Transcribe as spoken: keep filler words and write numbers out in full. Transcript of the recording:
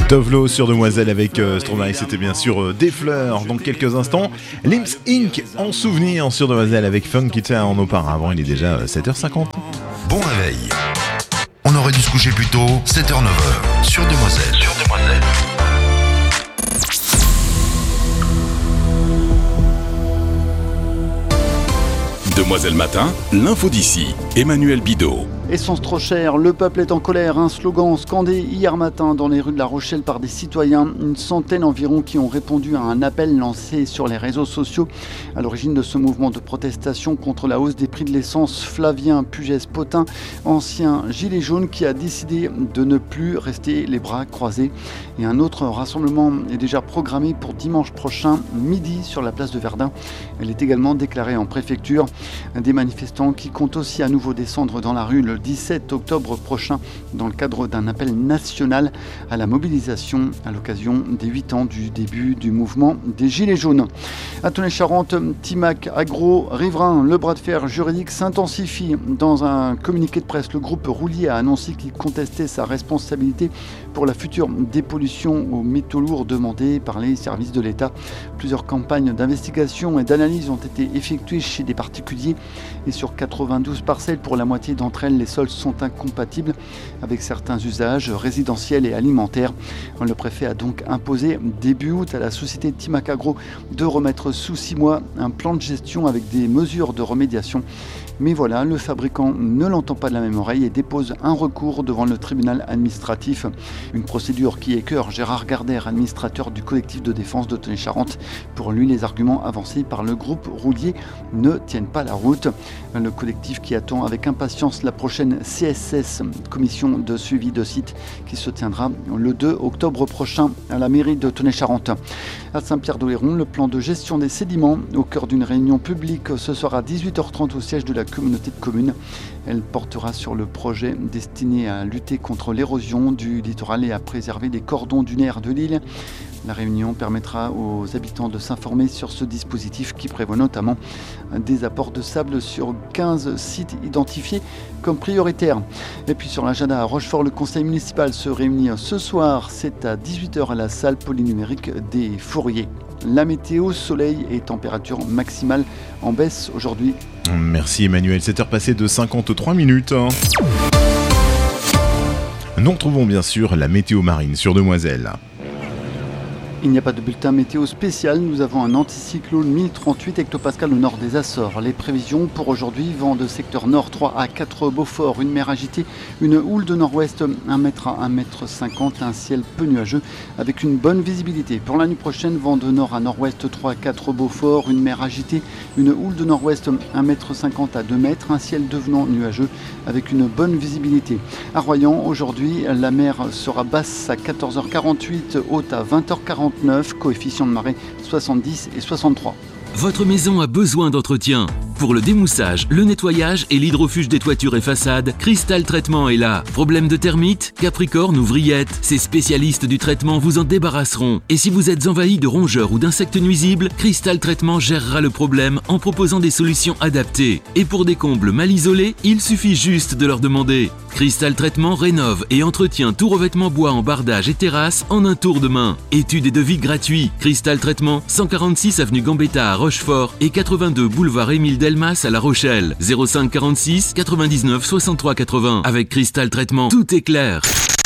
Dovelo sur Demoiselle avec euh, Stromae, c'était bien sûr euh, des fleurs. Donc quelques instants, Limps Inc en souvenir sur Demoiselle avec Funky Town auparavant. Il est déjà euh, sept heures cinquante. Bon réveil. On aurait dû se coucher plus tôt, sept heures neuf heures sur Demoiselle. Sur Demoiselle. Demoiselle Matin, l'info d'ici, Emmanuel Bidot. Essence trop chère, le peuple est en colère, un slogan scandé hier matin dans les rues de La Rochelle par des citoyens, une centaine environ qui ont répondu à un appel lancé sur les réseaux sociaux. À l'origine de ce mouvement de protestation contre la hausse des prix de l'essence, Flavien Pugès-Potin, ancien gilet jaune qui a décidé de ne plus rester les bras croisés. Et un autre rassemblement est déjà programmé pour dimanche prochain, midi, sur la place de Verdun. Elle est également déclarée en préfecture. Des manifestants qui comptent aussi à nouveau descendre dans la rue le dix-sept octobre prochain dans le cadre d'un appel national à la mobilisation à l'occasion des huit ans du début du mouvement des Gilets jaunes. À Tonnet-Charente, Timac Agro riverain, le bras de fer juridique s'intensifie. Dans un communiqué de presse, le groupe Roulier a annoncé qu'il contestait sa responsabilité pour la future dépollution aux métaux lourds demandée par les services de l'État. Plusieurs campagnes d'investigation et d'analyse ont été effectuées chez des particuliers et sur quatre-vingt-douze parcelles, pour la moitié d'entre elles, les sols sont incompatibles avec certains usages résidentiels et alimentaires. Le préfet a donc imposé début août à la société Timac Agro de remettre sous six mois un plan de gestion avec des mesures de remédiation. Mais voilà, le fabricant ne l'entend pas de la même oreille et dépose un recours devant le tribunal administratif. Une procédure qui écœure Gérard Gardère, administrateur du collectif de défense de Tonnet-Charente. Pour lui, les arguments avancés par le groupe Roulier ne tiennent pas la route. Le collectif qui attend avec impatience la prochaine C S S, commission de suivi de site, qui se tiendra le deux octobre prochain à la mairie de Tonnet-Charente. À Saint-Pierre-d'Oléron, le plan de gestion des sédiments, au cœur d'une réunion publique, ce sera à dix-huit heures trente au siège de la communauté de communes. Elle portera sur le projet destiné à lutter contre l'érosion du littoral et à préserver les cordons dunaires de l'île. La réunion permettra aux habitants de s'informer sur ce dispositif qui prévoit notamment des apports de sable sur quinze sites identifiés comme prioritaires. Et puis sur l'agenda à Rochefort, le conseil municipal se réunit ce soir. C'est à dix-huit heures à la salle polynumérique des Fourriers. La météo, soleil et température maximale en baisse aujourd'hui. Merci Emmanuel, sept heures passées de cinquante-trois minutes. Nous retrouvons bien sûr la météo marine sur Demoiselle. Il n'y a pas de bulletin météo spécial, nous avons un anticyclone mille trente-huit hectopascales au nord des Açores. Les prévisions pour aujourd'hui, vent de secteur nord trois à quatre Beaufort, une mer agitée, une houle de nord-ouest un mètre à un mètre cinquante, un ciel peu nuageux avec une bonne visibilité. Pour la nuit prochaine, vent de nord à nord-ouest trois à quatre Beaufort, une mer agitée, une houle de nord-ouest un mètre cinquante à deux mètres, un ciel devenant nuageux avec une bonne visibilité. À Royan, aujourd'hui, la mer sera basse à quatorze heures quarante-huit, haute à vingt heures quarante-neuf, coefficient de marée soixante-dix et soixante-trois. Votre maison a besoin d'entretien. Pour le démoussage, le nettoyage et l'hydrofuge des toitures et façades, Cristal Traitement est là. Problème de termites, capricorne ou vrillettes, ces spécialistes du traitement vous en débarrasseront. Et si vous êtes envahi de rongeurs ou d'insectes nuisibles, Cristal Traitement gérera le problème en proposant des solutions adaptées. Et pour des combles mal isolés, il suffit juste de leur demander. Cristal Traitement rénove et entretient tout revêtement bois en bardage et terrasse en un tour de main. Études et devis gratuits. Cristal Traitement, cent quarante-six avenue Gambetta à Rochefort et quatre-vingt-deux boulevard Émile Delmas à La Rochelle. zéro cinq quarante-six quatre-vingt-dix-neuf soixante-trois quatre-vingts. Avec Cristal Traitement, tout est clair.